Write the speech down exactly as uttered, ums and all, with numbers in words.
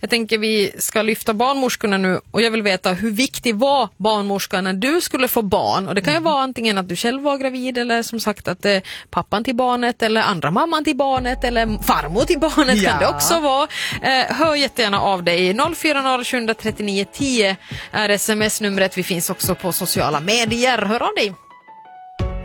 Jag tänker vi ska lyfta barnmorskorna nu och jag vill veta hur viktig var barnmorskan när du skulle få barn? Och det kan ju vara antingen att du själv var gravid eller som sagt att eh, pappan till barnet eller andra mamman till barnet eller farmor till barnet Ja. kan det också vara. Eh, hör jättegärna av dig. noll fyra noll sju tre nio tio är sms-numret. Vi finns också på sociala medier. Hör av dig.